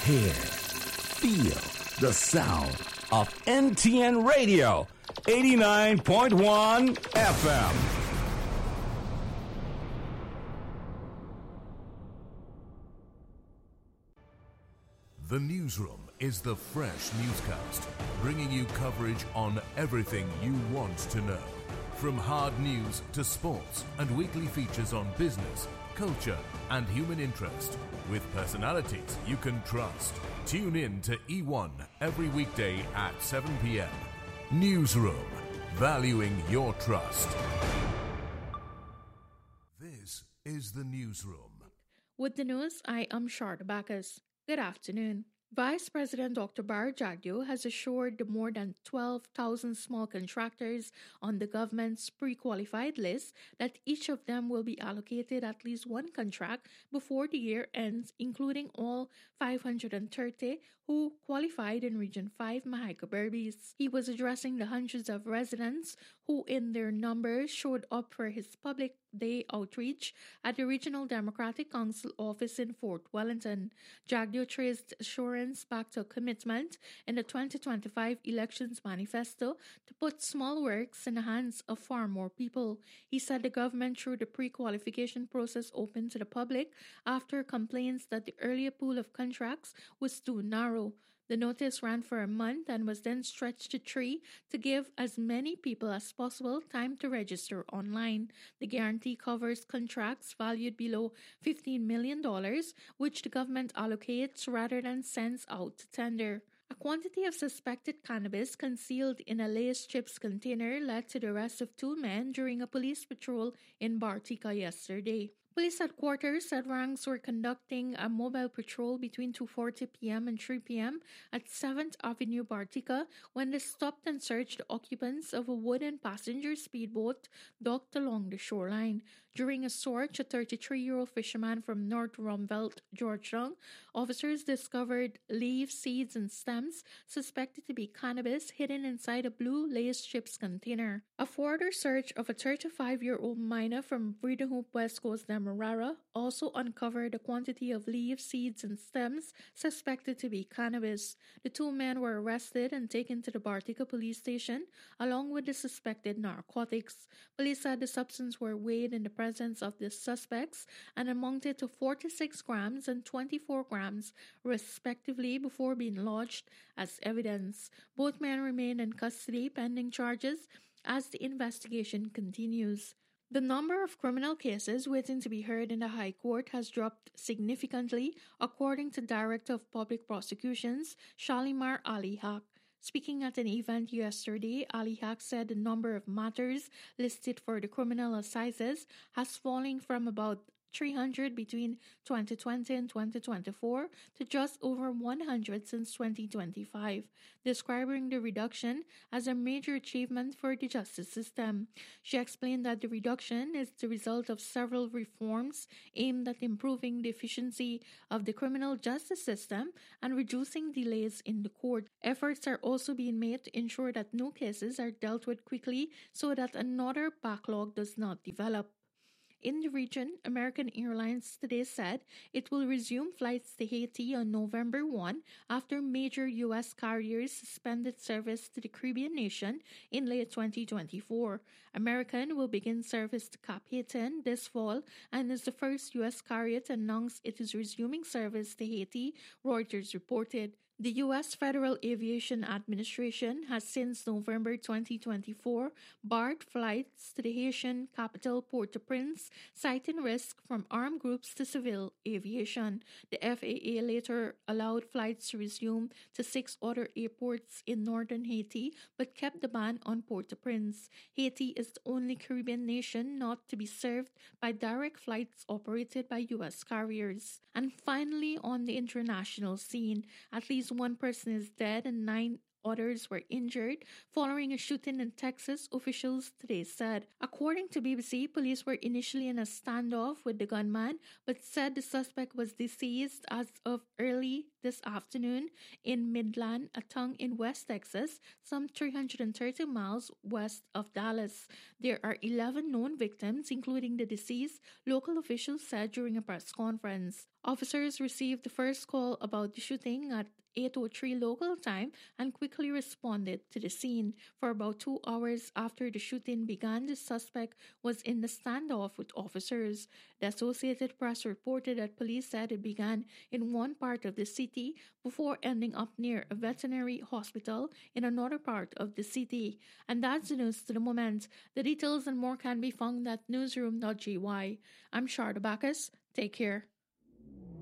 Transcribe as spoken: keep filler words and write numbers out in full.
Hear, feel the sound of N T N Radio, eighty-nine point one F M. The Newsroom is the fresh newscast, bringing you coverage on everything you want to know. From hard news to sports and weekly features on business, culture and human interest, with personalities you can trust. Tune in to E one every weekday at seven p.m. Newsroom, valuing your trust. This is the Newsroom. With the news, I am Sharda Bacchus. Good afternoon. Vice President Doctor Barry Jagdeo has assured the more than twelve thousand small contractors on the government's pre-qualified list that each of them will be allocated at least one contract before the year ends, including all five hundred thirty who qualified in Region five Mahaica Berbice. He was addressing the hundreds of residents who in their numbers showed up for his public day outreach at the Regional Democratic Council office in Fort Wellington. Jagdeo traced assurance back to a commitment in the twenty twenty-five Elections Manifesto to put small works in the hands of far more people. He said the government threw the pre-qualification process open to the public after complaints that the earlier pool of contracts was too narrow. The notice ran for a month and was then stretched to three to give as many people as possible time to register online. The guarantee covers contracts valued below fifteen million dollars, which the government allocates rather than sends out to tender. A quantity of suspected cannabis concealed in a Lay's chips container led to the arrest of two men during a police patrol in Bartica yesterday. Police headquarters said ranks were conducting a mobile patrol between two forty p.m. and three p.m. at seventh Avenue, Bartica, when they stopped and searched the occupants of a wooden passenger speedboat docked along the shoreline. During a search, a thirty-three-year-old fisherman from North Rumvelt, Georgetown, officers discovered leaves, seeds, and stems suspected to be cannabis hidden inside a blue Lay's chips container. A further search of a thirty-five-year-old miner from Breeden Hoop, West Coast, Demerara, also uncovered a quantity of leaves, seeds, and stems suspected to be cannabis. The two men were arrested and taken to the Bartica police station along with the suspected narcotics. Police said the substance were weighed in the presence of the suspects and amounted to forty-six grams and twenty-four grams, respectively, before being lodged as evidence. Both men remain in custody pending charges as the investigation continues. The number of criminal cases waiting to be heard in the High Court has dropped significantly, according to Director of Public Prosecutions, Shalimar Ali Haq. Speaking at an event yesterday, Ali Haq said the number of matters listed for the criminal assizes has fallen from about three hundred between twenty twenty and twenty twenty-four to just over one hundred since twenty twenty-five, describing the reduction as a major achievement for the justice system. She explained that the reduction is the result of several reforms aimed at improving the efficiency of the criminal justice system and reducing delays in the court. Efforts are also being made to ensure that new cases are dealt with quickly so that another backlog does not develop. In the region, American Airlines today said it will resume flights to Haiti on November first after major U S carriers suspended service to the Caribbean nation in late twenty twenty-four. American will begin service to Cap Haitien this fall and is the first U S carrier to announce it is resuming service to Haiti, Reuters reported. The U S Federal Aviation Administration has since November twenty twenty-four barred flights to the Haitian capital Port-au-Prince, citing risk from armed groups to civil aviation. The F A A later allowed flights to resume to six other airports in northern Haiti, but kept the ban on Port-au-Prince. Haiti is the only Caribbean nation not to be served by direct flights operated by U S carriers. And finally, on the international scene, at least one person is dead and nine others were injured following a shooting in Texas, officials today said. According to B B C, police were initially in a standoff with the gunman, but said the suspect was deceased as of early this afternoon in Midland, a town in West Texas, some three hundred thirty miles west of Dallas. There are eleven known victims, including the deceased, local officials said during a press conference. Officers received the first call about the shooting at eight oh three local time and quickly responded to the scene. For about two hours after the shooting began, the suspect was in the standoff with officers. The Associated Press reported that police said it began in one part of the city before ending up near a veterinary hospital in another part of the city. And that's the news to the moment. The details and more can be found at newsroom dot g y. I'm Sharda Bacchus. Take care.